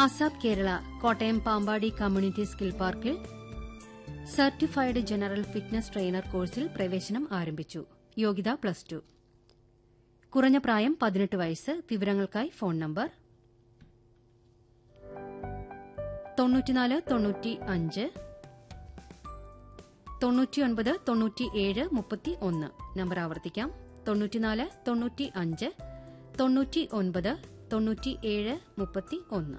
അസാബ് Kerala Kottayam Pampady community skill പാർക്കിൽ certified general fitness trainer കോഴ്സിൽ പ്രവേശനം ആരംഭിച്ചു. യോഗ്യത +2. കുറഞ്ഞ പ്രായം 18 വയസ്സ്. വിവരങ്ങൾക്കായി ഫോൺ നമ്പർ 94 95 99 97 31. നമ്പർ ആവർത്തിക്കാം. 94 95 99 97 31.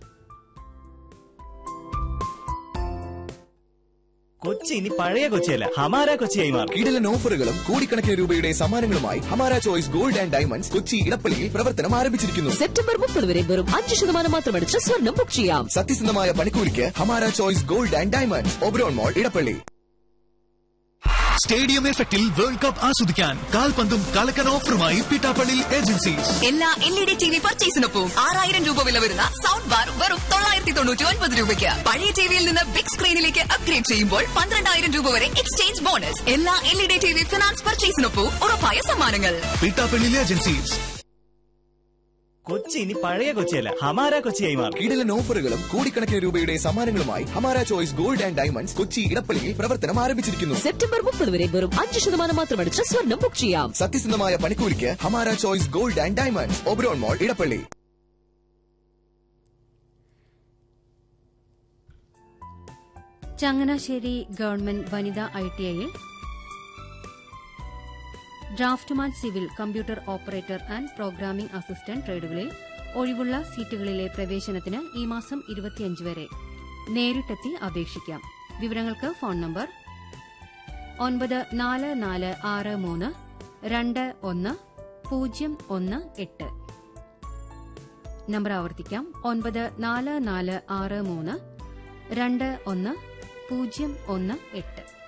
കൊച്ചി ഇനി പഴയ കൊച്ചിയല്ല, ഹമാര കൊച്ചിയായി മാറും. കിടിലൻ ഓഫറുകളും കോടിക്കണക്കിന് രൂപയുടെ സമ്മാനങ്ങളുമായി Hamara choice gold and diamonds Kochi ഇടപ്പള്ളിയിൽ പ്രവർത്തനം ആരംഭിച്ചിരിക്കുന്നു. സെപ്റ്റംബർ 30 വരെ വെറും 5% മാത്രം അടിച്ച് സ്വർണ്ണം ബുക്ക് ചെയ്യാം. സത്യസന്ധമായ പണിക്കൂലിക്ക് Hamara choice gold and diamonds, Oberon mall, Edappally. Stadium എഫക്റ്റിൽ വേൾഡ് കപ്പ് ആസ്വദിക്കാൻ കാൽപന്തും കളക്കൻ ഓഫറുമായി പിട്ടാപ്പള്ളി ഏജൻസീസ്. എല്ലാ LED TV പർച്ചേസിനൊപ്പം 6000 രൂപ വില വരുന്ന സൗണ്ട് ബാർ വെറും 999 രൂപയ്ക്ക്. പഴയ ടിവിയിൽ നിന്ന് ബിഗ് സ്ക്രീനിലേക്ക് അപ്ഗ്രേഡ് ചെയ്യുമ്പോൾ 12000 രൂപ വരെ എക്സ്ചേഞ്ച് ബോണസ്. എല്ലാ LED TV ഫിനാൻസ് പർച്ചേസിനൊപ്പം ഉറപ്പായ സമ്മാനങ്ങൾ. പിട്ടാപ്പള്ളി ഏജൻസീസ്. കൊച്ചി ഇനി പഴയ കൊച്ചിയല്ല, ഹമാര കൊച്ചിയായി മാറും. കിടിലൻ ഓഫറുകളും കോടിക്കണക്കിന് രൂപയുടെ സമ്മാനങ്ങളുമായി Hamara choice gold and diamonds Kochi ഇടപ്പള്ളിയിൽ പ്രവർത്തനം ആരംഭിച്ചിരിക്കുന്നു. സെപ്റ്റംബർ 30 വരെ വെറും 5% മാത്രം അടിച്ച് സ്വർണ്ണം ബുക്ക് ചെയ്യാം. സത്യസന്ധമായ പണിക്കൂലിക്ക് Hamara choice gold and diamonds, Oberon mall, Edappally. Changanassery government വനിതാ ITIയിൽ draughtsman civil, computer operator and programming assistant ട്രേഡുകളിൽ ഒഴിവുള്ള സീറ്റുകളിലെ പ്രവേശനത്തിന് ഈ മാസം 25 വരെ നേരിട്ടെത്തി അപേക്ഷിക്കാം. വിവരങ്ങൾക്ക് ഫോൺ നമ്പർ 9446321018. നമ്പർ ആവർത്തിക്കാം. 9446321018.